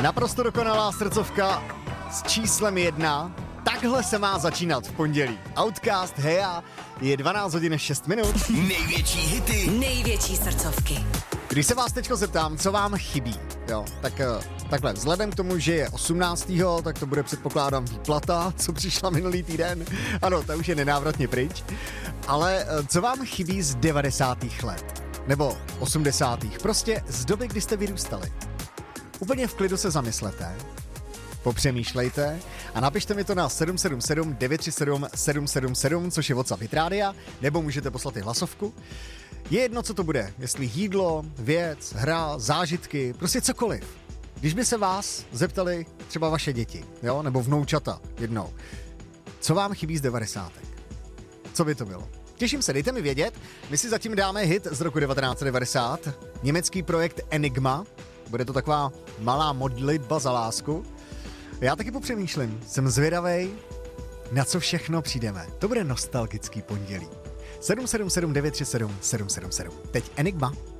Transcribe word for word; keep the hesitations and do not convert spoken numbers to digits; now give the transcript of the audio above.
Naprosto dokonalá srdcovka s číslem jedna. Takhle se má začínat v pondělí. Outcast, heja, je dvanáct hodin šest minut. Největší hity, největší srdcovky. Když se vás teďko zeptám, co vám chybí, jo, tak takhle, vzhledem k tomu, že je osmnáctého tak to bude předpokládám výplata, co přišla minulý týden. Ano, ta už je nenávratně pryč. Ale co vám chybí z devadesátých let? Nebo osmdesátých Prostě z doby, kdy jste vyrůstali. Úplně v klidu se zamyslete, popřemýšlejte a napište mi to na sedm sedm sedm devět tři sedm sedm sedm sedm, což je WhatsApp Hit Rádia, nebo můžete poslat i hlasovku. Je jedno, co to bude, jestli jídlo, věc, hra, zážitky, prostě cokoliv. Když by se vás zeptali třeba vaše děti, jo, nebo vnoučata jednou, co vám chybí z devadesátek? Co by to bylo? Těším se, dejte mi vědět, my si zatím dáme hit z roku devatenáct set devadesát, německý projekt Enigma, bude to taková malá modlitba za lásku. Já taky popřemýšlím, jsem zvědavej, na co všechno přijdeme. To bude nostalgický pondělí. sedm sedm sedm devět tři sedm sedm sedm sedm. Teď Enigma.